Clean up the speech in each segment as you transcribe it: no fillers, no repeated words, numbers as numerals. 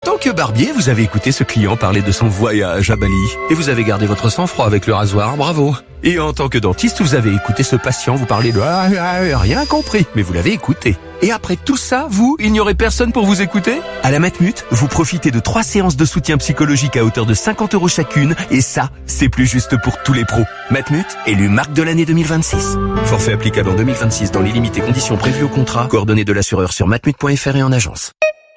tant que barbier, vous avez écouté ce client parler de son voyage à Bali. Et vous avez gardé votre sang-froid avec le rasoir, bravo. Et en tant que dentiste, vous avez écouté ce patient vous parler de rien compris, mais vous l'avez écouté. Et après tout ça, vous, il n'y aurait personne pour vous écouter? À la Matmut, vous profitez de 3 séances de soutien psychologique à hauteur de 50 € chacune, et ça, c'est plus juste pour tous les pros. Matmut, élu marque de l'année 2026. Forfait applicable en 2026 dans les limites et conditions prévues au contrat. Coordonnées de l'assureur sur matmut.fr et en agence.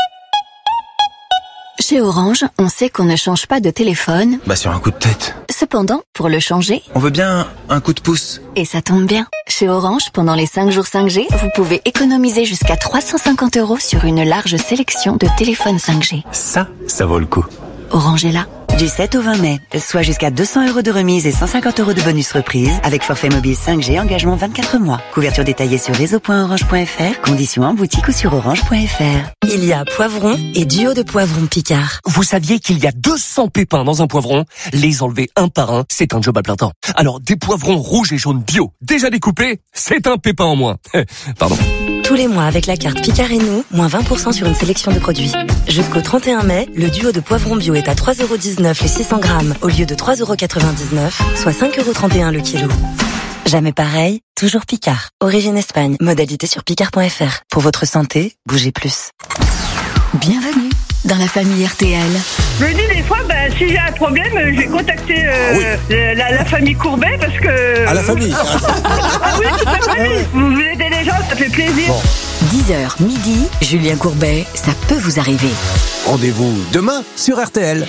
Chez Orange, on sait qu'on ne change pas de téléphone. Sur un coup de tête. Cependant, pour le changer, On veut bien un coup de pouce. et ça tombe bien, chez Orange, pendant les 5 jours 5G, vous pouvez économiser jusqu'à 350 € sur une large sélection de téléphones 5G. Ça vaut le coup. Orange est là. Du 7 au 20 mai, soit jusqu'à 200 € de remise et 150 € de bonus reprise avec forfait mobile 5G engagement 24 mois. Couverture détaillée sur réseau.orange.fr, conditions en boutique ou sur orange.fr. Il y a poivron et duo de poivrons Picard. Vous saviez qu'il y a 200 pépins dans un poivron? Les enlever un par un, c'est un job à plein temps. Alors, des poivrons rouges et jaunes bio, déjà découpés, c'est un pépin en moins. Pardon. Tous les mois avec la carte Picard et nous, moins 20% sur une sélection de produits. Jusqu'au 31 mai, le duo de poivrons bio est à 3,19 € les 600 grammes au lieu de 3,99 €, soit 5,31 € le kilo. Jamais pareil, toujours Picard. Origine Espagne, modalité sur picard.fr. Pour votre santé, bougez plus. Bienvenue dans la famille RTL. Je me dis des fois, si j'ai un problème, je vais contacter la famille Courbet parce que... À la famille. Ah oui, toute la famille. Vous aidez les gens, ça fait plaisir. Bon. 10h midi, Julien Courbet, ça peut vous arriver. Rendez-vous demain sur RTL.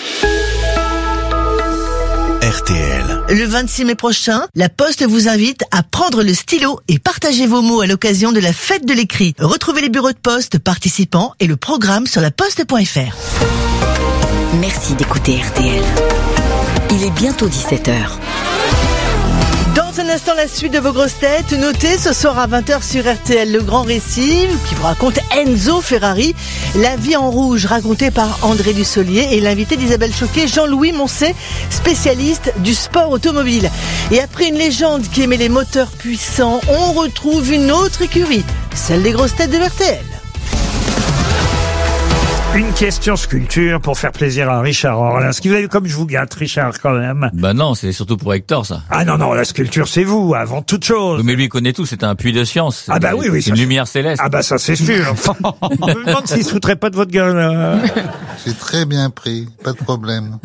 RTL. Le 26 mai prochain, La Poste vous invite à prendre le stylo et partager vos mots à l'occasion de la fête de l'écrit. Retrouvez les bureaux de poste participants et le programme sur laposte.fr. Merci d'écouter RTL. Il est bientôt 17h. Dans un instant, la suite de vos grosses têtes. Notez ce soir à 20h sur RTL le grand récit qui vous raconte Enzo Ferrari, La vie en rouge racontée par André Dussolier et l'invité d'Isabelle Choquet, Jean-Louis Moncet, spécialiste du sport automobile. Et après une légende qui aimait les moteurs puissants, on retrouve une autre écurie, celle des grosses têtes de RTL. Une question sculpture pour faire plaisir à Richard Orlinski. Vous avez vu comme je vous gâte, Richard, quand même. Non, c'est surtout pour Hector, ça. Ah non, la sculpture, c'est vous, avant toute chose. Mais lui, il connaît tout, c'est un puits de science. Oui. C'est une lumière céleste. Ça, c'est sûr. Je me demande s'il se foutrait pas de votre gueule. J'ai très bien pris, pas de problème.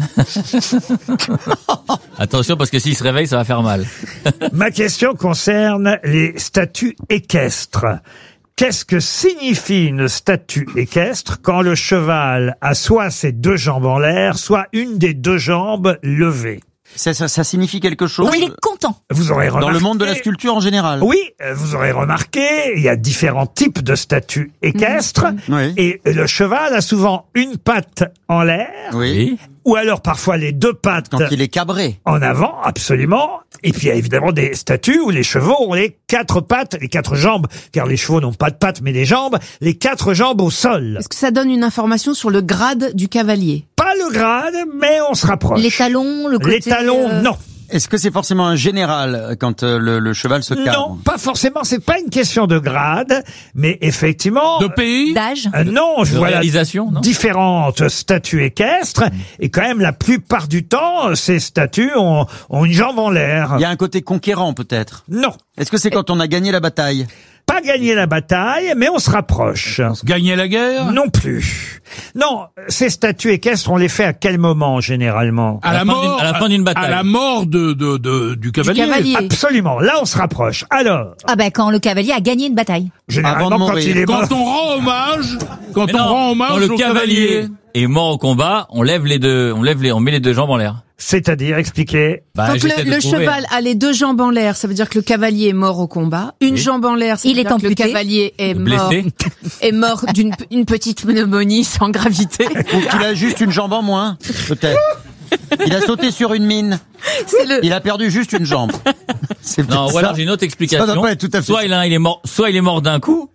Attention, parce que s'il se réveille, ça va faire mal. Ma question concerne les statues équestres. Qu'est-ce que signifie une statue équestre quand le cheval a soit ses 2 jambes en l'air, soit une des 2 jambes levées? Ça signifie quelque chose? Il est content. Vous aurez remarqué. Dans le monde de la sculpture en général. Oui, vous aurez remarqué, il y a différents types de statues équestres. Oui. Et le cheval a souvent une patte en l'air. Oui. Ou alors parfois les 2 pattes. Quand il est cabré. En avant, absolument. Et puis il y a évidemment des statues où les chevaux ont les 4 pattes, les 4 jambes, car les chevaux n'ont pas de pattes mais des jambes, les 4 jambes au sol. Est-ce que ça donne une information sur le grade du cavalier? Pas le grade, mais on se rapproche. Les talons, le côté... Les talons, non. Est-ce que c'est forcément un général quand le cheval se cabre? Non, pas forcément. C'est pas une question de grade, mais effectivement. De pays? D'âge? Non, je vois réalisation, non? Différentes statues équestres, et quand même la plupart du temps, ces statues ont une jambe en l'air. Il y a un côté conquérant peut-être? Non. Est-ce que c'est quand on a gagné la bataille? Pas gagner la bataille, mais on se rapproche. Gagner la guerre? Non plus. Non, ces statues équestres, on les fait à quel moment, généralement? À la fin d'une bataille. À la mort du cavalier. Absolument. Là, on se rapproche. Alors. Quand le cavalier a gagné une bataille. Généralement, quand il est mort. Quand on rend hommage, quand le cavalier est mort au combat, on met les 2 jambes en l'air. C'est-à-dire, expliquez. Quand le cheval a les 2 jambes en l'air, ça veut dire que le cavalier est mort au combat. Une jambe en l'air, ça veut dire que le cavalier est mort d'une petite pneumonie sans gravité. Ou qu'il a juste une jambe en moins, peut-être. Il a sauté sur une mine. Il a perdu juste une jambe. Non, ou alors j'ai une autre explication. Ça doit pas être tout à fait. Soit il est mort d'un coup,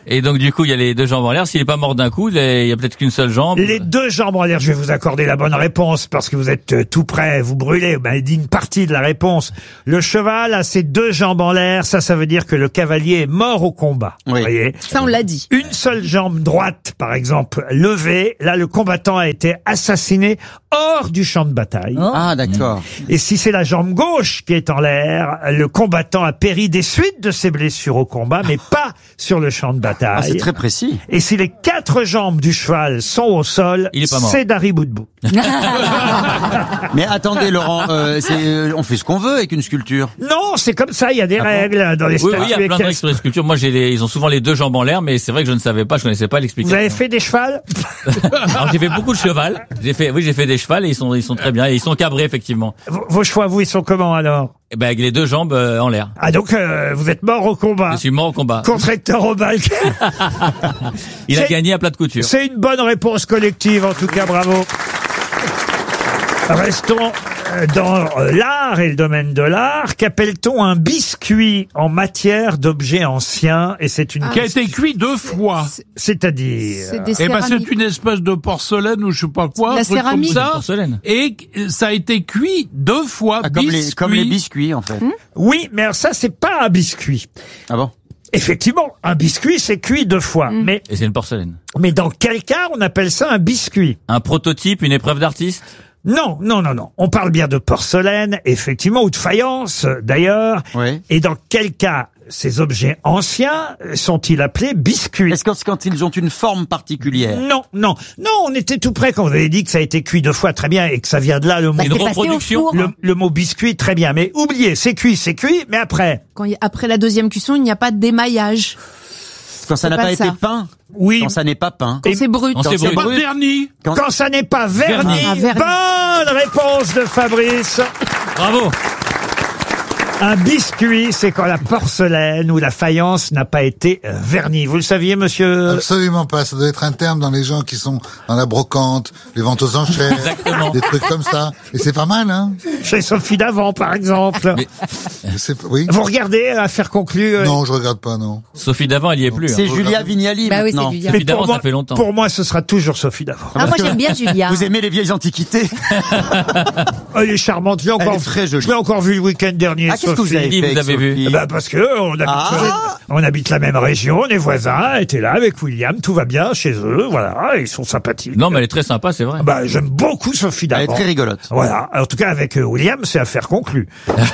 Et donc du coup, il y a les deux jambes en l'air. S'il est pas mort d'un coup, il y a peut-être qu'une seule jambe. Les deux jambes en l'air, je vais vous accorder la bonne réponse parce que vous êtes tout près, vous brûlez. Ben, dit une partie de la réponse. Le cheval a ses deux jambes en l'air, ça veut dire que le cavalier est mort au combat. Oui. Vous voyez. Ça, on l'a dit. Une seule jambe droite, par exemple, levée, là le combattant a été assassiné hors du champ de bataille. Ah, d'accord. Et si c'est la jambe gauche qui est en l'air, le combattant a péri des suites de ses blessures au combat, mais pas sur le champ de bataille. Ah, c'est très précis. Et si les quatre jambes du cheval sont au sol, il est pas mort. C'est Dari Boudbou. Mais attendez, Laurent, on fait ce qu'on veut avec une sculpture. Non, c'est comme ça, il y a des règles dans les Oui, statues il y a plein de règles sur les sculptures. Moi, ils ont souvent les deux jambes en l'air, mais c'est vrai que je ne savais pas, je connaissais pas l'explication. Vous avez fait des chevals? Alors, j'ai fait beaucoup de cheval. J'ai fait des chevals et ils sont très bien. Et ils sont cabrés, effectivement. Vos chevaux, vous, ils sont comment alors? Eh ben, avec les deux jambes en l'air. Ah, donc, vous êtes mort au combat. Je suis mort au combat. Contre Hector Obal. Il a gagné à plat de couture. C'est une bonne réponse collective, en tout cas, bravo. Restons dans l'art et le domaine de l'art. Qu'appelle-t-on un biscuit en matière d'objets anciens? Et c'est une qui a été cuit 2 fois. C'est-à-dire? Eh ben, c'est une espèce de porcelaine ou je sais pas quoi. La un truc céramique. comme ça. Porcelaine. Et ça a été cuit 2 fois. Comme les biscuits, en fait. Oui, mais alors ça, c'est pas un biscuit. Ah bon? Effectivement, un biscuit, c'est cuit 2 fois. Mais Et c'est une porcelaine. dans quel cas on appelle ça un biscuit? Un prototype, une épreuve d'artiste? Non. On parle bien de porcelaine, effectivement, ou de faïence, d'ailleurs. Oui. Et dans quel cas ces objets anciens sont-ils appelés biscuits? Est-ce que quand ils ont une forme particulière? Non, on était tout près quand vous avez dit que ça a été cuit 2 fois, très bien, et que ça vient de là, le mot. Une reproduction. Le mot biscuit, très bien. Mais oubliez, c'est cuit, mais après. Après la deuxième cuisson, il n'y a pas d'émaillage. Quand ça n'a pas été peint? Oui. Quand ça n'est pas peint? Quand c'est brut. Quand c'est C'est pas brut. verni. Quand ça n'est pas verni. Ah, verni. Bonne réponse de Fabrice. Bravo. Un biscuit, c'est quand la porcelaine ou la faïence n'a pas été vernie. Vous le saviez, monsieur? Absolument pas. Ça doit être un terme dans les gens qui sont dans la brocante, les ventes aux enchères, Exactement. des trucs comme ça. Et c'est pas mal, hein? Chez Sophie Davant, par exemple. Oui. Vous regardez Affaire conclue? Non, je regarde pas, non. Sophie Davant, elle y est plus. C'est Julia Vignali Bah oui, maintenant. c'est Julia. Sophie Davant, moi, ça fait longtemps. Pour moi, ce sera toujours Sophie Davant. Ah, moi j'aime bien Julia. Vous aimez les vieilles antiquités? Elle est charmante. Je l'ai encore vu le week-end dernier. Ah, qu'est-ce que vous Sophie. avez fait? Vous avez vu? Bah parce que on habite la même région, on est voisins, elle était là avec William, tout va bien chez eux, voilà, ils sont sympathiques. Non, mais elle est très sympa, c'est vrai. Bah j'aime beaucoup Sophie Davant. Elle est très rigolote. Voilà, en tout cas avec William, c'est affaire conclue.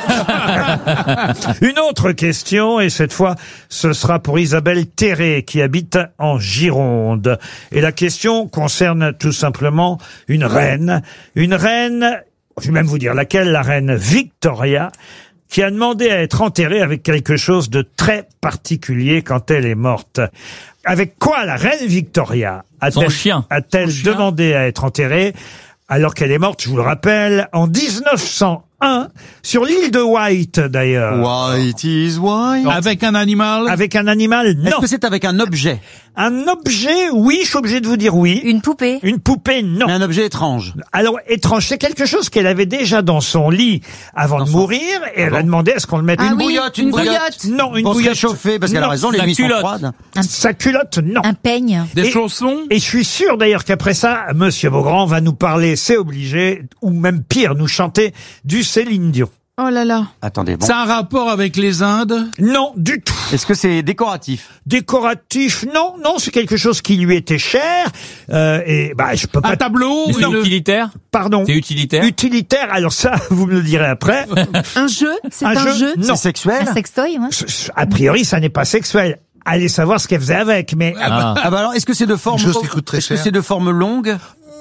Une autre question, et cette fois, ce sera pour Isabelle Terré, qui habite en Gironde. Et la question concerne tout simplement une reine, je vais même vous dire laquelle, la reine Victoria, qui a demandé à être enterrée avec quelque chose de très particulier quand elle est morte. Avec quoi la reine Victoria a-t-elle demandé à être enterrée alors qu'elle est morte, je vous le rappelle, en 1901, sur l'île de White d'ailleurs. White is white. Avec un animal? Avec un animal, non. Est-ce que c'est avec un objet? Un objet, oui, je suis obligé de vous dire oui. Une poupée? Une poupée, non. Un objet étrange? Alors, étrange, c'est quelque chose qu'elle avait déjà dans son lit avant de mourir, et elle a demandé à ce qu'on le mette. Ah Une oui, bouillotte, une bouillotte. Non, une Pour se bouillotte. réchauffer, parce qu'elle a Non. raison, les nuits sont froides. Sa culotte, non. Un peigne? Des chaussons? Et je suis sûr d'ailleurs qu'après ça, Monsieur Beaugrand va nous parler, c'est obligé, ou même pire, nous chanter du Céline Dion. Oh là là. Attendez, bon. Ça a un rapport avec les Indes? Non, du tout. Est-ce que c'est décoratif? Décoratif, non, c'est quelque chose qui lui était cher, et bah je peux pas. Un tableau? C'est utilitaire? Pardon. C'est utilitaire? Utilitaire, alors ça, vous me le direz après. Un jeu? C'est un jeu? Non. C'est sexuel? Un sextoy, ouais. A priori, ça n'est pas sexuel. Allez savoir ce qu'elle faisait avec, mais... Ah. Ah bah alors, est-ce que c'est de forme... Une chose qui coûte très Est-ce que cher. c'est de forme longue?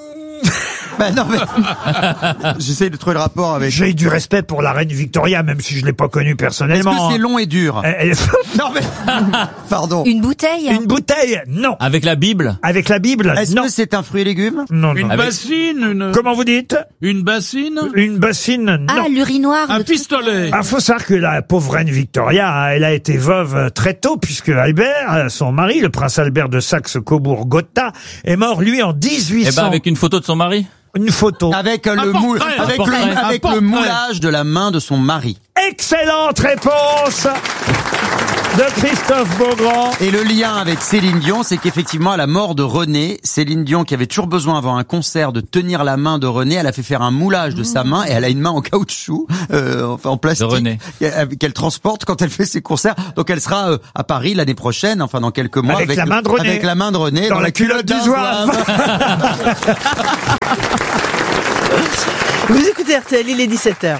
Ben non, mais... J'essaye de trouver le rapport avec... J'ai du respect pour la reine Victoria, même si je l'ai pas connue Est-ce personnellement. que c'est long et dur? Non mais... Pardon. Une bouteille? Une bouteille, non. Avec la Bible? Avec la Bible, Est-ce non. que c'est un fruit et légumes? Non, Une non. bassine? Comment vous dites? Une bassine? Une bassine, non. Ah, l'urinoir. Un le truc. pistolet? Ah, faut savoir que la pauvre reine Victoria, elle a été veuve très tôt, puisque Albert, son mari, le prince Albert de Saxe-Cobourg-Gotha, est mort, lui, en 1800. Eh ben, avec une photo de son mari? Une photo. Avec Un le portrait, un portrait, avec un le portrait. moulage de la main de son mari. Excellente réponse de Christophe Beaugrand. Et le lien avec Céline Dion, c'est qu'effectivement, à la mort de René, Céline Dion, qui avait toujours besoin avant un concert de tenir la main de René, elle a fait faire un moulage de sa main et elle a une main en caoutchouc, en plastique, qu'elle transporte quand elle fait ses concerts. Donc elle sera à Paris l'année prochaine, enfin dans quelques mois, avec la main de René. Avec la main de René dans la culotte du zouave. Vous écoutez RTL, il est 17h.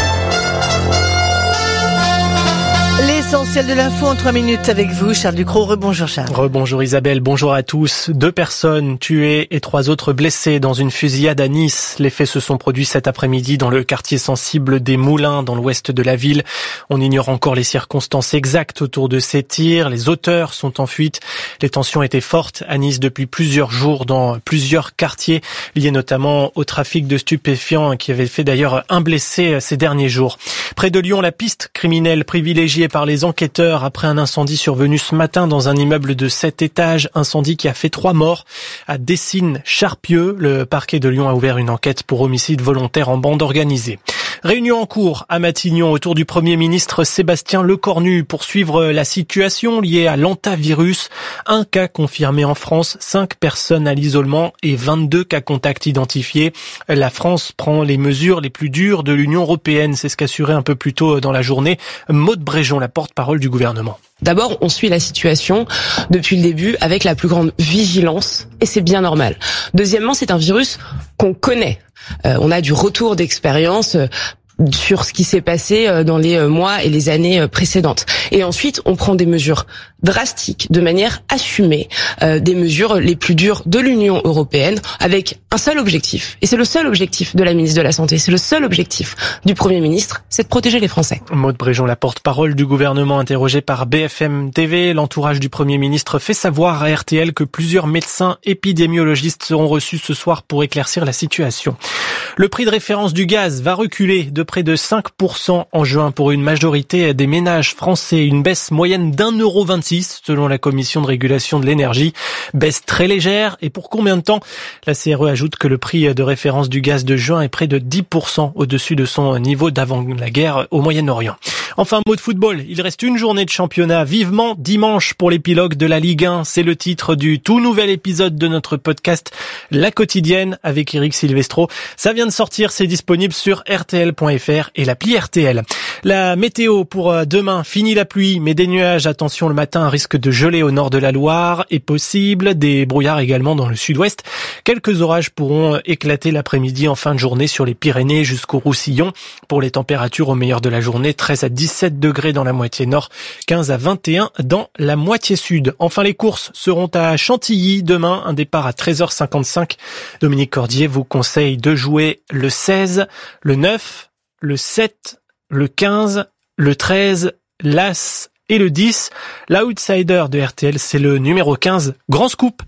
L'essentiel de l'info en 3 minutes avec vous, Charles Ducrot. Rebonjour Charles. Rebonjour Isabelle, bonjour à tous. 2 personnes tuées et 3 autres blessées dans une fusillade à Nice. Les faits se sont produits cet après-midi dans le quartier sensible des Moulins, dans l'ouest de la ville. On ignore encore les circonstances exactes autour de ces tirs. Les auteurs sont en fuite. Les tensions étaient fortes à Nice depuis plusieurs jours dans plusieurs quartiers, liés notamment au trafic de stupéfiants qui avait fait d'ailleurs un blessé ces derniers jours. Près de Lyon, la piste criminelle privilégiée par les enquêteurs après un incendie survenu ce matin dans un immeuble de 7 étages, incendie qui a fait 3 morts à Dessines-Charpieu. Le parquet de Lyon a ouvert une enquête pour homicide volontaire en bande organisée. Réunion en cours à Matignon autour du Premier ministre Sébastien Lecornu pour suivre la situation liée à l'hantavirus. 1 cas confirmé en France, 5 personnes à l'isolement et 22 cas contacts identifiés. La France prend les mesures les plus dures de l'Union européenne. C'est ce qu'assurait un peu plus tôt dans la journée Maude Bréjon, la porte-parole du gouvernement. D'abord, on suit la situation depuis le début avec la plus grande vigilance et c'est bien normal. Deuxièmement, c'est un virus qu'on connaît. On a du retour d'expérience sur ce qui s'est passé dans les mois et les années précédentes. Et ensuite, on prend des mesures drastiques, de manière assumée, des mesures les plus dures de l'Union européenne, avec un seul objectif. Et c'est le seul objectif de la ministre de la Santé, c'est le seul objectif du Premier ministre, c'est de protéger les Français. Maude Bréjon, la porte-parole du gouvernement, interrogée par BFM TV. L'entourage du Premier ministre fait savoir à RTL que plusieurs médecins épidémiologistes seront reçus ce soir pour éclaircir la situation. Le prix de référence du gaz va reculer de près de 5% en juin pour une majorité des ménages français. Une baisse moyenne d'1,26 € selon la Commission de régulation de l'énergie. Baisse très légère. Et pour combien de temps? La CRE ajoute que le prix de référence du gaz de juin est près de 10% au-dessus de son niveau d'avant la guerre au Moyen-Orient. Enfin, mot de football. Il reste une journée de championnat. Vivement dimanche pour l'épilogue de la Ligue 1. C'est le titre du tout nouvel épisode de notre podcast La Quotidienne avec Eric Silvestro. Ça vient de sortir. C'est disponible sur rtl.fr et l'appli RTL. La météo pour demain, fini la pluie, mais des nuages. Attention, le matin, un risque de gelée au nord de la Loire est possible. Des brouillards également dans le sud-ouest. Quelques orages pourront éclater l'après-midi en fin de journée sur les Pyrénées jusqu'au Roussillon. Pour les températures au meilleur de la journée, 13 à 17 degrés dans la moitié nord, 15 à 21 dans la moitié sud. Enfin, les courses seront à Chantilly demain, un départ à 13h55. Dominique Cordier vous conseille de jouer le 16, le 9, le 7, le 15, le 13, l'As et le 10. L'outsider de RTL, c'est le numéro 15, Grand Scoop.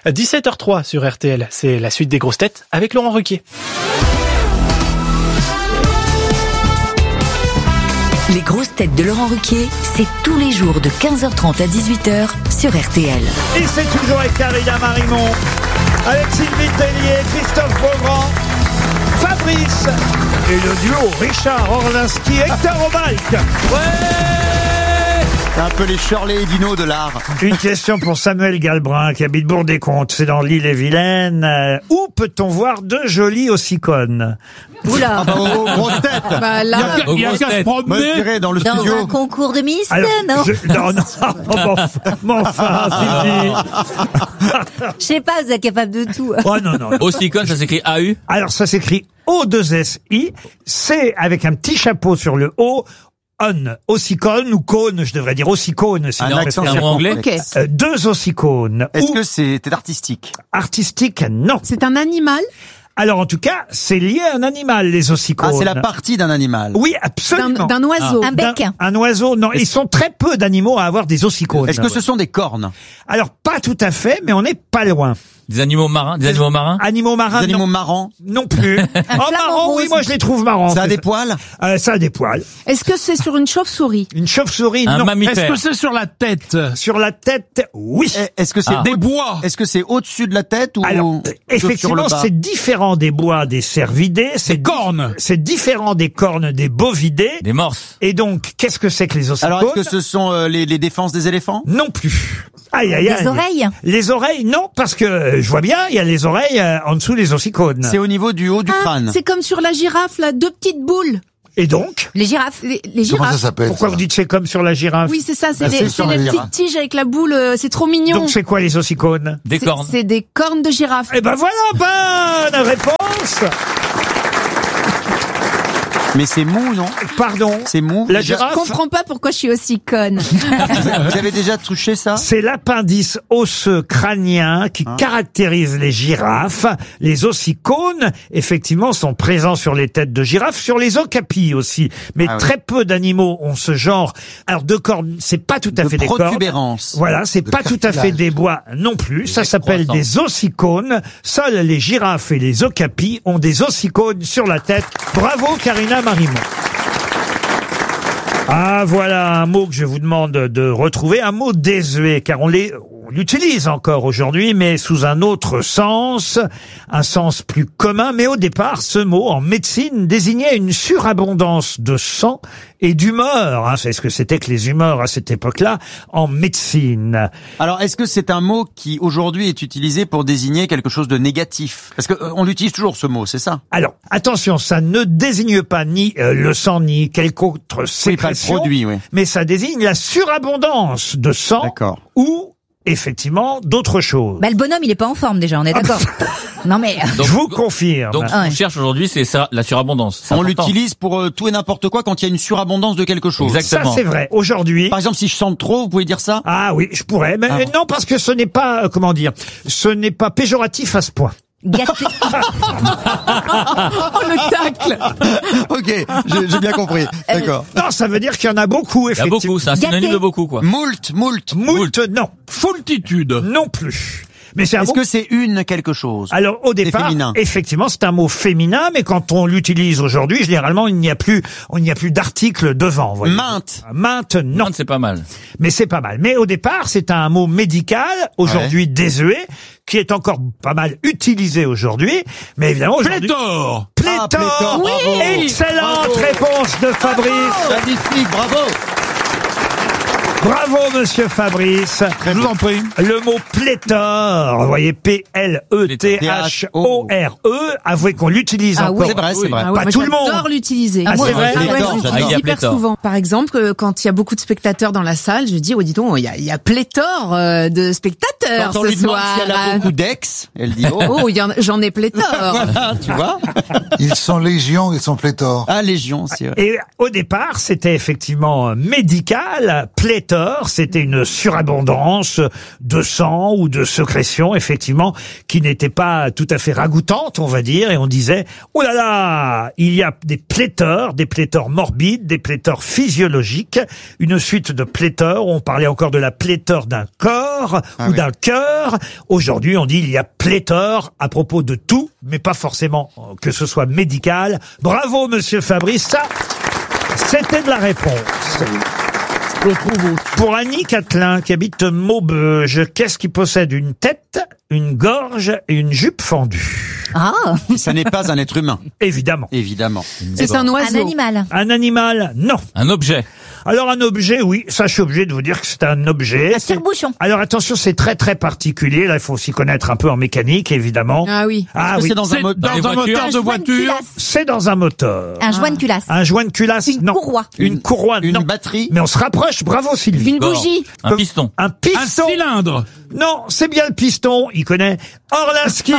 17h03 sur RTL, c'est la suite des grosses têtes avec Laurent Ruquier. Les grosses têtes de Laurent Ruquier, c'est tous les jours de 15h30 à 18h sur RTL. Et c'est toujours avec Karina Marimon, avec Sylvie Tellier, Christophe Beaugrand, Fabrice et le duo Richard Orlinski, Hector Obalk. C'est un peu les Shirley et Dino de l'art. Une question pour Samuel Galbrin qui habite Bourg-des-Comtes, c'est dans l'Ille-et-Vilaine. Où peut-on voir 2 jolies ossicones? Oula. Ah bah, aux grosses têtes. Bah là, Il y a qu'à se promener. Moi, je dirais dans le studio. un concours de Miss, Alors, non? mais enfin, Sylvie. Je sais pas, vous êtes capable de tout. Oh non. Ossicone, ça s'écrit AU. Alors ça s'écrit O2SI, c'est avec un petit chapeau sur le O. Ossicone ou cône, je devrais dire ossicone. Un accent anglais. Okay. 2 ossicones. Est-ce que c'est artistique? Artistique, non. c'est un animal? Alors en tout cas, c'est lié à un animal, les ossicones. Ah, c'est la partie d'un animal. Oui, absolument. D'un oiseau. Un bec. Un oiseau, non. Ils sont très peu d'animaux à avoir des ossicones. Est-ce que ce sont des cornes? Alors pas tout à fait, mais on n'est pas loin. Des animaux marins? Animaux marins, Des animaux non. marrants? Non plus. Marrant, oui, moi je les trouve marrants. Ça a des poils? Ça a des poils. Est-ce que c'est sur une chauve-souris? Une chauve-souris, Un non. mammifère. Est-ce que c'est sur la tête? Sur la tête, oui. Est-ce que c'est Des bois? Est-ce que c'est au-dessus de la tête ou Alors, sur le effectivement, bas? c'est différent des bois des cervidés. C'est cornes. C'est différent des cornes des bovidés. Des morses. Et donc, qu'est-ce que c'est que les ossicones? Alors, est-ce que ce sont les défenses des éléphants? Non plus. Aïe, aïe, aïe. Les oreilles? Les oreilles, non, parce que je vois bien, il y a les oreilles en dessous des ossicones. C'est au niveau du haut du crâne. C'est comme sur la girafe, là, 2 petites boules. Et donc? Les girafes. Les Comment girafes. ça s'appelle? Pourquoi vous dites c'est comme sur la girafe? Oui, c'est ça, c'est Ah, les c'est sur la petites girafe. tiges avec la boule, c'est trop mignon. Donc c'est quoi les ossicones? Des cornes. C'est des cornes de girafe. Eh ben voilà, bonne réponse. Mais c'est mou, non? Pardon. C'est mou? La Je girafe. comprends pas pourquoi je suis aussi conne. Vous avez déjà touché ça? C'est l'appendice osseux crânien qui caractérise les girafes. Les ossicones, effectivement, sont présents sur les têtes de girafes, sur les okapis aussi. Mais Ah oui. très peu d'animaux ont ce genre. Alors, de cornes, c'est pas tout à fait des cornes. Protubérance. Voilà, c'est pas tout à fait des bois non plus. Ça s'appelle des ossicones. Seuls les girafes et les okapis ont des ossicones sur la tête. Bravo, Karina Marimon. Ah, voilà un mot que je vous demande de retrouver, un mot désuet, car on l'utilise encore aujourd'hui, mais sous un autre sens, un sens plus commun. Mais au départ, ce mot, en médecine, désignait une surabondance de sang et d'humeur. Hein, c'est ce que c'était que les humeurs à cette époque-là, en médecine. Alors, est-ce que c'est un mot qui, aujourd'hui, est utilisé pour désigner quelque chose de négatif? Parce que on l'utilise toujours, ce mot, c'est ça? Alors, attention, ça ne désigne pas ni le sang, ni quelque autre Oui, pas le sécrétion, produit, oui. mais ça désigne la surabondance de sang ou, effectivement, d'autres choses. Bah, le bonhomme, il est pas en forme déjà, on est d'accord. Non mais. Donc, je vous confirme. Donc, ce qu'on cherche aujourd'hui, c'est ça, la surabondance. C'est On important. l'utilise pour tout et n'importe quoi quand il y a une surabondance de quelque chose. Exactement. Ça, c'est vrai. Aujourd'hui. Par exemple, si je sens trop, vous pouvez dire ça? Ah oui, je pourrais. Mais non, parce que ce n'est pas, comment dire, ce n'est pas péjoratif à ce point. Gâté. Oh, le tacle. Ok, j'ai bien compris. D'accord. Non, ça veut dire qu'il y en a beaucoup, Il y a effectivement. beaucoup, c'est un synonyme de beaucoup, quoi. Moult. Moult, non. Foultitude. Non plus. Mais c'est un Est-ce mot... que c'est une quelque chose? Alors, au départ, féminin. effectivement, c'est un mot féminin, mais quand on l'utilise aujourd'hui, généralement, il n'y a plus d'article devant. Voyez. Mainte. Mainte, non. Mainte, c'est pas mal. Mais c'est pas mal. Mais au départ, c'est un mot médical, aujourd'hui désuet, qui est encore pas mal utilisé aujourd'hui. Mais évidemment, aujourd'hui... Pléthore. Pléthore. Pléthore, Oui. bravo. Excellente Bravo. réponse de Fabrice. Magnifique, bravo. Bravo, monsieur Fabrice. Je vous en prie. Le mot pléthore, vous voyez, P-L-E-T-H-O-R-E, avouez qu'on l'utilise Ah encore. oui. C'est vrai, c'est vrai. Ah ouais, Pas moi, tout le monde. J'adore l'utiliser. Ah, c'est vrai. Ah ouais, Pléthore, je j'adore. l'utilise Il y a hyper pléthore. souvent. Par exemple, quand il y a beaucoup de spectateurs dans la salle, je dis, oh dis donc, il y a pléthore de spectateurs Quand on ce lui demande soir. si elle a beaucoup d'ex, elle dit oh. Oh, j'en ai pléthore. Voilà, tu vois. Ils sont légion, ils sont pléthores. Ah, légion, c'est vrai. Et au départ, c'était effectivement médical. Pléthore, c'était une surabondance de sang ou de sécrétion, effectivement, qui n'était pas tout à fait ragoûtante, on va dire. Et on disait, oh là là, il y a des pléthores morbides, des pléthores physiologiques, une suite de pléthores. On parlait encore de la pléthore d'un corps ou d'un cœur. Aujourd'hui, on dit il y a pléthore à propos de tout, mais pas forcément que ce soit médical. Bravo, monsieur Fabrice. Ça, c'était de la réponse. Pour Annie Catelin, qui habite Maubeuge, qu'est-ce qui possède une tête, une gorge et une jupe fendue? Ah. Ça n'est pas un être humain. Évidemment. Évidemment. C'est un oiseau. Un animal. Un animal, non. Un objet. Alors un objet, oui, ça je suis obligé de vous dire que c'est un objet. Un tire-bouchon. Alors attention, c'est très très particulier. Là, il faut s'y connaître un peu en mécanique, évidemment. Ah oui. Ah Est-ce que oui. c'est dans un C'est moteur? dans un moteur de voiture. C'est dans un moteur. Un joint de culasse. Un joint de culasse, Une non. courroie. Une courroie, Une non. batterie? Mais on se rapproche, bravo Sylvie. Une bougie. Un piston. Un Un piston. cylindre. Non, c'est bien le piston, il connaît. Orlinski.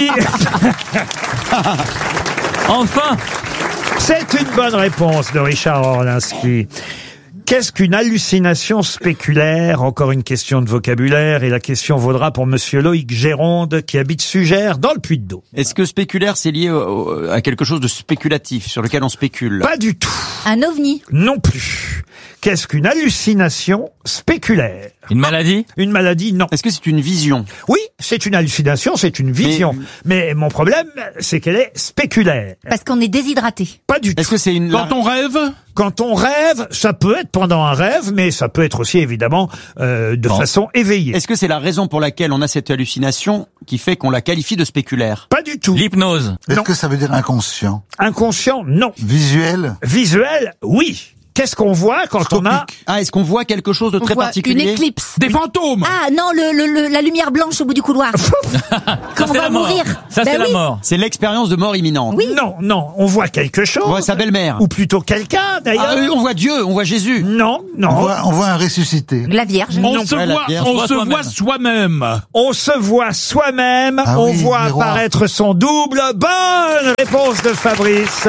Enfin! C'est une bonne réponse de Richard Orlinski. Qu'est-ce qu'une hallucination spéculaire? Encore une question de vocabulaire, et la question vaudra pour monsieur Loïc Géronde, qui habite Sugères, dans le Puy-de-Dôme. Est-ce que spéculaire, c'est lié à quelque chose de spéculatif, sur lequel on spécule? Pas du tout. Un ovni. Non plus. Qu'est-ce qu'une hallucination spéculaire? Une maladie? Une maladie, non. Est-ce que c'est une vision? Oui, c'est une hallucination, c'est une vision. Mais mon problème, c'est qu'elle est spéculaire. Parce qu'on est déshydraté. Pas du tout. Est-ce que c'est une... Quand on rêve? Quand on rêve, ça peut être pendant un rêve, mais ça peut être aussi évidemment de façon éveillée. Est-ce que c'est la raison pour laquelle on a cette hallucination qui fait qu'on la qualifie de spéculaire? Pas du tout. L'hypnose? Est-ce que ça veut dire inconscient? Inconscient, non. Visuel? Visuel, oui. Qu'est-ce qu'on voit quand on a... Ah, est-ce qu'on voit quelque chose de très particulier? Une éclipse. Des fantômes? Ah non, la lumière blanche au bout du couloir. Quand on va mourir. Ça, c'est la mort. C'est l'expérience de mort imminente. Oui. Non, on voit quelque chose. On voit sa belle-mère. Ou plutôt quelqu'un, d'ailleurs. Ah, on voit Dieu, on voit Jésus. Non. On voit un ressuscité. La Vierge. On se voit soi-même. On se voit soi-même, Ah on oui, voit miroir. apparaître son double. Bonne réponse de Fabrice.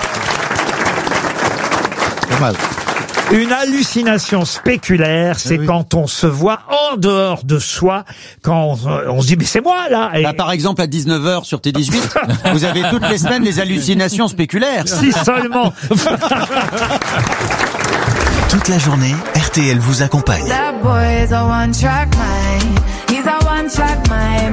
Pas mal. Une hallucination spéculaire, c'est quand on se voit en dehors de soi, quand on se dit mais c'est moi là. Et... Bah, par exemple à 19h sur T18, vous avez toutes les semaines des hallucinations spéculaires. Si seulement. Toute la journée, RTL vous accompagne. That boy is a one-track mind. He's a one-track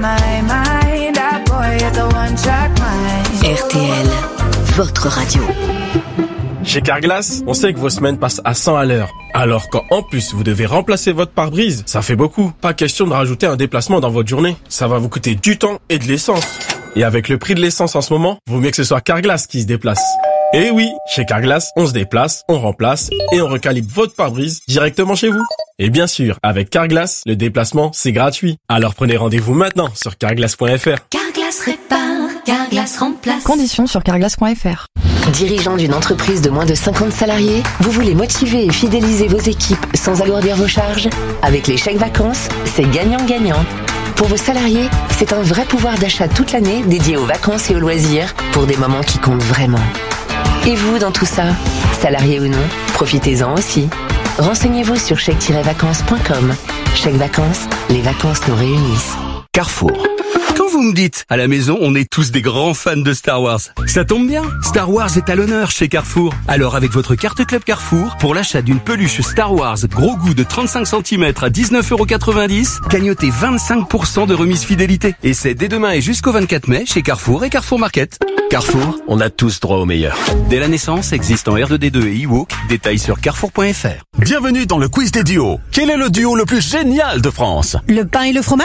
mind. That boy is a one-track mind. RTL, votre radio. Chez Carglass, on sait que vos semaines passent à 100 à l'heure. Alors quand en plus vous devez remplacer votre pare-brise, ça fait beaucoup. Pas question de rajouter un déplacement dans votre journée. Ça va vous coûter du temps et de l'essence. Et avec le prix de l'essence en ce moment, vaut mieux que ce soit Carglass qui se déplace. Et oui, chez Carglass, on se déplace, on remplace et on recalibre votre pare-brise directement chez vous. Et bien sûr, avec Carglass, le déplacement, c'est gratuit. Alors prenez rendez-vous maintenant sur carglass.fr. Carglass répare, Carglass remplace. Conditions sur carglass.fr. Dirigeant d'une entreprise de moins de 50 salariés, vous voulez motiver et fidéliser vos équipes sans alourdir vos charges? Avec les chèques vacances, c'est gagnant-gagnant. Pour vos salariés, c'est un vrai pouvoir d'achat toute l'année dédié aux vacances et aux loisirs pour des moments qui comptent vraiment. Et vous dans tout ça, salarié ou non, profitez-en aussi. Renseignez-vous sur chèque-vacances.com. Chèque vacances, les vacances nous réunissent. Carrefour. Quand vous me dites, à la maison, on est tous des grands fans de Star Wars, ça tombe bien, Star Wars est à l'honneur chez Carrefour. Alors avec votre carte Club Carrefour, pour l'achat d'une peluche Star Wars gros goût de 35 cm à 19,90 €, gagnotez 25% de remise fidélité. Et c'est dès demain et jusqu'au 24 mai chez Carrefour et Carrefour Market. Carrefour, on a tous droit au meilleur. Dès la naissance, existe en R2D2 et eWalk, détails sur carrefour.fr. Bienvenue dans le quiz des duos. Quel est le duo le plus génial de France? Le pain et le fromage?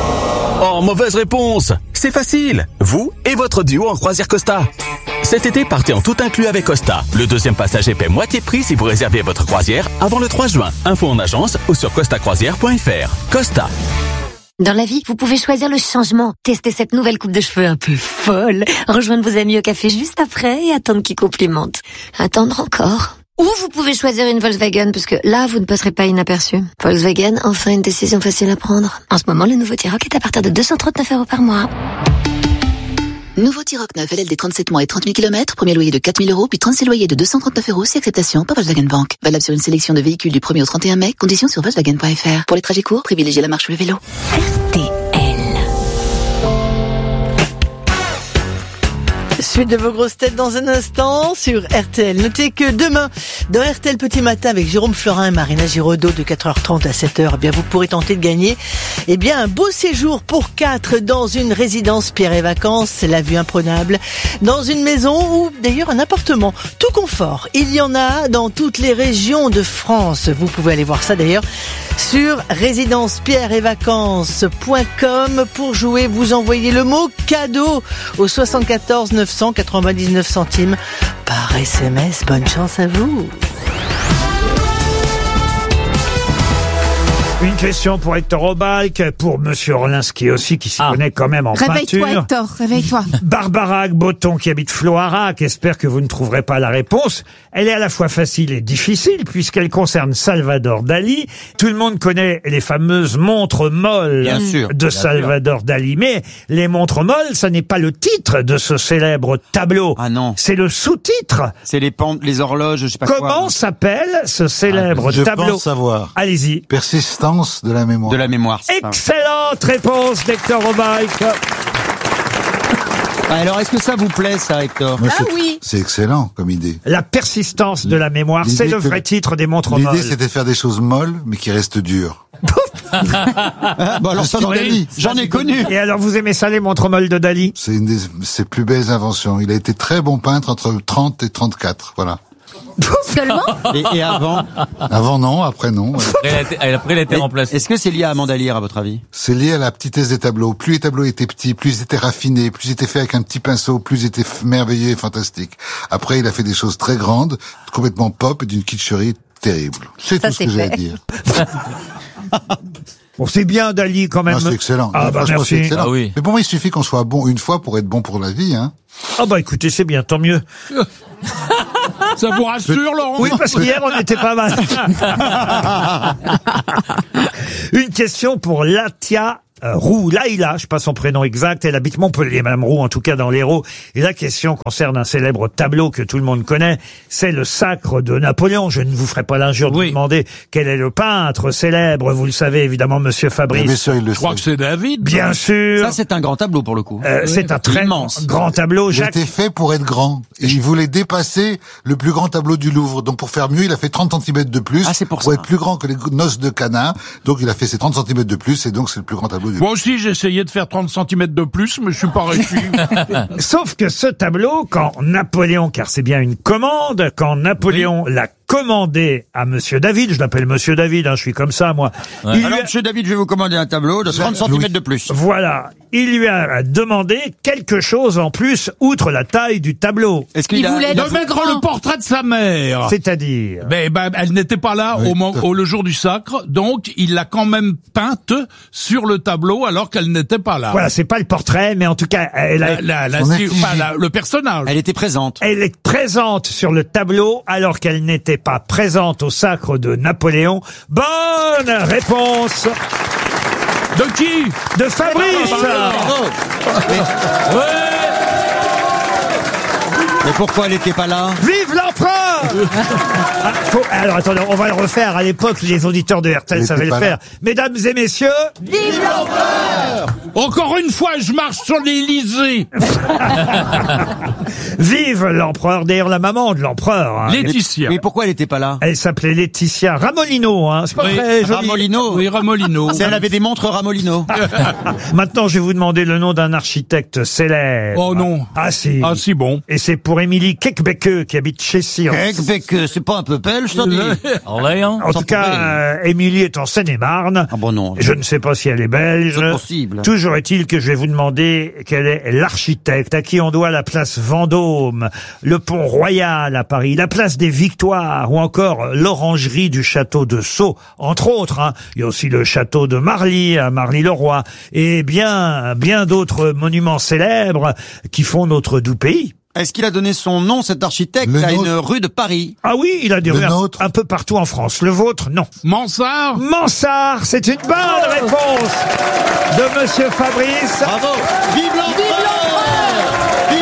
Oh, mauvaise réponse. C'est facile. Vous et votre duo en croisière Costa. Cet été, partez en tout inclus avec Costa. Le deuxième passager paie moitié prix si vous réservez votre croisière avant le 3 juin. Info en agence ou sur costacroisière.fr. Costa. Dans la vie, vous pouvez choisir le changement. Tester cette nouvelle coupe de cheveux un peu folle. Rejoindre vos amis au café juste après et attendre qu'ils complimentent. Attendre encore. Ou vous pouvez choisir une Volkswagen, parce que là, vous ne passerez pas inaperçu. Volkswagen, enfin une décision facile à prendre. En ce moment, le nouveau T-Roc est à partir de 239 € par mois. Nouveau T-Roc 9 LLD 37 mois et 30 000 km, premier loyer de 4 000 €, puis 36 loyers de 239 € si acceptation par Volkswagen Bank. Valable sur une sélection de véhicules du 1er au 31 mai, conditions sur Volkswagen.fr. Pour les trajets courts, privilégiez la marche ou le vélo. Suite de vos grosses têtes dans un instant sur RTL. Notez que demain, dans RTL Petit Matin avec Jérôme Florin et Marina Giraudot de 4h30 à 7h, eh bien, vous pourrez tenter de gagner, eh bien, un beau séjour pour 4 dans une résidence Pierre et Vacances. C'est la vue imprenable. Dans une maison ou d'ailleurs un appartement. Tout confort. Il y en a dans toutes les régions de France. Vous pouvez aller voir ça d'ailleurs sur résidencepierreetvacances.com. Pour jouer, vous envoyez le mot cadeau au 74 999 centimes par SMS. Bonne chance à vous. Une question pour Hector Obalk, pour Monsieur Orlinski aussi, qui s'y connaît quand même en peinture. Réveille-toi, Hector, réveille-toi. Barbara Agboton, qui habite Floirac, espère que vous ne trouverez pas la réponse. Elle est à la fois facile et difficile, puisqu'elle concerne Salvador Dali. Tout le monde connaît les fameuses montres molles de Salvador Dali. Mais les montres molles, ça n'est pas le titre de ce célèbre tableau. Ah non. C'est le sous-titre. C'est les horloges, je sais pas quoi. Comment s'appelle ce célèbre tableau? Je pense savoir. Allez-y. Persistance de la mémoire. De la mémoire. Excellente réponse d'Hector Obalk. Alors, est-ce que ça vous plaît, ça, Hector? Oui. C'est excellent comme idée. La persistance de la mémoire, c'est le vrai titre des montres molles. L'idée, c'était de faire des choses molles, mais qui restent dures. Bon, alors ça, j'en ai connu. Et alors, vous aimez ça, les montres molles de Dali? C'est une de ses plus belles inventions. Il a été très bon peintre entre 30 et 34, voilà. Seulement? Et avant? Avant non, après non. Après, il a été remplacé. Est-ce que c'est lié à Amanda Lear, à votre avis? C'est lié à la petitesse des tableaux. Plus les tableaux étaient petits, plus ils étaient raffinés, plus ils étaient faits avec un petit pinceau, plus ils étaient merveilleux et fantastiques. Après, il a fait des choses très grandes, complètement pop et d'une kitscherie terrible. C'est tout ce que j'ai à dire. Bon, c'est bien, Dali, quand même. Ah, c'est excellent. Ah, bah, merci. C'est excellent. Ah oui. Mais pour moi, il suffit qu'on soit bon une fois pour être bon pour la vie, hein. Ah, bah, écoutez, c'est bien, tant mieux. Ça vous rassure, Laurent? Oui, parce qu'hier, on était pas mal. Une question pour Latia Roux, Laïla, je sais pas son prénom exact, elle habite Montpellier, Madame Roux, en tout cas dans l'Hérault. Et la question concerne un célèbre tableau que tout le monde connaît, c'est le Sacre de Napoléon. Je ne vous ferai pas l'injure de vous demander quel est le peintre célèbre, vous le savez évidemment, Monsieur Fabrice. Bien sûr, il le Je crois que c'est David. Bien sûr. Ça, c'est un grand tableau pour le coup. C'est un très grand tableau. Il était fait pour être grand. Et il voulait dépasser le plus grand tableau du Louvre. Donc pour faire mieux, il a fait 30 cm de plus. Ah, c'est pour être plus grand que les noces de Cana. Donc il a fait ses 30 cm de plus et donc c'est le plus grand tableau du Louvre. Moi aussi, j'ai essayé de faire 30 cm de plus, mais je suis pas réussi. Sauf que ce tableau, quand Napoléon, car c'est bien une commande, quand Napoléon l'a commandé à Monsieur David, je l'appelle Monsieur David, hein, je suis comme ça, moi. Ouais. Alors, Monsieur David, je vais vous commander un tableau de 30 cm de plus. Voilà. Il lui a demandé quelque chose en plus, outre la taille du tableau. Est-ce qu'il voulait de mettre le portrait de sa mère? C'est-à-dire? Elle n'était pas là le jour du sacre, donc il l'a quand même peinte sur le tableau alors qu'elle n'était pas là. Voilà, c'est pas le portrait, mais en tout cas, elle a... le personnage. Elle était présente. Elle est présente sur le tableau alors qu'elle n'était pas présente au sacre de Napoléon. Bonne réponse de qui? De Fabrice. Mais pourquoi elle n'était pas là? Vive l'empereur. Alors attendez, on va le refaire. À l'époque, les auditeurs de RTL savaient le faire. Mesdames et messieurs, vive l'empereur. Encore une fois, je marche sur l'Élysée. Vive l'empereur. D'ailleurs, la maman de l'empereur. Hein. Laetitia. Mais pourquoi elle n'était pas là? Elle s'appelait Laetitia Ramolino. Hein. C'est pas très joli. Ramolino. Oui, Ramolino. Elle avait des montres Ramolino. Maintenant, je vais vous demander le nom d'un architecte célèbre. Oh non. Ah si. Ah si, bon. Et c'est pour Émilie Kekbeke qui habite Chessy. Kekbeke, c'est pas un peu belge, ça dit? En tout cas, Émilie est en Seine-et-Marne. Ah bon, non. Je ne sais pas si elle est belge. C'est possible. Toujours est-il que je vais vous demander quel est l'architecte à qui on doit la place Vendôme, le pont Royal à Paris, la place des Victoires ou encore l'orangerie du château de Sceaux, entre autres. Hein. Il y a aussi le château de Marly à Marly-le-Roi et bien d'autres monuments célèbres qui font notre doux pays. Est-ce qu'il a donné son nom, cet architecte, à une rue de Paris? Ah oui, il a des rues un peu partout en France. Le vôtre, non. Mansart? Mansart, c'est une bonne réponse de Monsieur Fabrice. Bravo. Vive l'empereur! Vive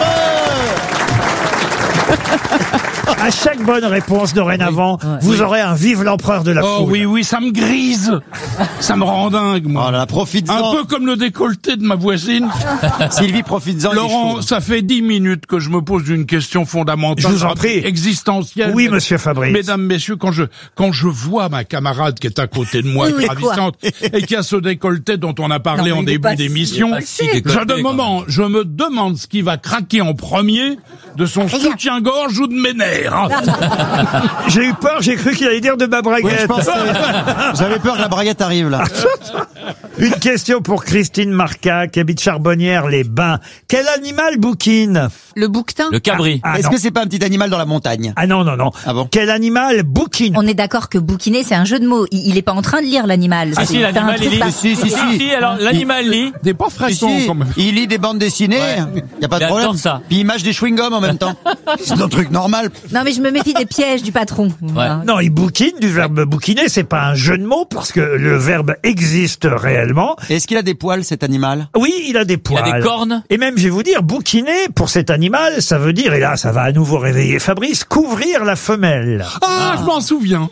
l'empereur! À chaque bonne réponse dorénavant, vous aurez un vive l'empereur de la foule. Oh oui, ça me grise. Ça me rend dingue, moi. Oh là, profites-en. Un peu comme le décolleté de ma voisine. Sylvie, profites-en. Laurent, ça fait 10 minutes que je me pose une question fondamentale. Je vous en prie. Existentielle. Oui, Monsieur Fabrice. Mesdames, messieurs, quand je vois ma camarade qui est à côté de moi, ravissante, et qui a ce décolleté dont on a parlé en début d'émission, je me demande ce qui va craquer en premier de son soutien-gorge ou de mes nerfs. J'ai eu peur, j'ai cru qu'il allait dire de ma braguette. Oui, j'avais peur que la braguette arrive là. Une question pour Christine Marca, qui habite Charbonnières-les-Bains. Quel animal bouquine? Le bouquetin? Le cabri. Est-ce que c'est pas un petit animal dans la montagne? Ah non. Ah bon? Quel animal bouquine? On est d'accord que bouquiner, c'est un jeu de mots. Il est pas en train de lire l'animal. Ah si, l'animal, il lit. Si, alors, l'animal lit. T'es pas frisson, quand même. Il lit des bandes dessinées. Y a pas de problème. Ça. Puis il mâche des chewing-gums en même temps. C'est un truc normal. Non, mais je me méfie des pièges du patron. Ouais. Non, il bouquine, du verbe bouquiner, c'est pas un jeu de mots, parce que le verbe existe réellement. Est-ce qu'il a des poils, cet animal? Oui, il a des poils. Il a des cornes. Et même, je vais vous dire, bouquiner, pour cet animal, animal, ça veut dire, et là ça va à nouveau réveiller Fabrice, couvrir la femelle. Ah, je m'en souviens.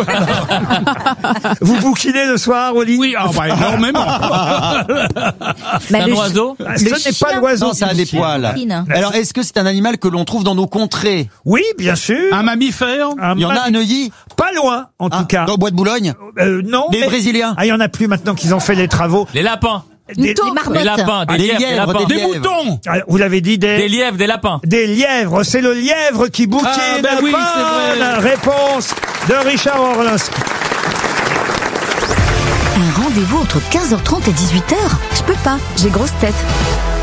Vous bouquinez le soir au lit? Oui, énormément. C'est un oiseau? Ce n'est pas l'oiseau. Non, ça a des poils. Alors, est-ce que c'est un animal que l'on trouve dans nos contrées? Oui, bien sûr. Un mammifère? Il y en a à Neuilly? Pas loin, en tout cas. Dans le bois de Boulogne? Non. Des Brésiliens? Ah, il y en a plus maintenant qu'ils ont fait les travaux. Les lapins. Des lapins, des lièvres, des moutons. Vous l'avez dit, des lièvres, des lapins. Des lièvres, c'est le lièvre qui bouquine. Ah, ben oui, c'est vrai. Réponse de Richard Orlinski. Un rendez-vous entre 15h30 et 18h? Je peux pas, j'ai grosse tête.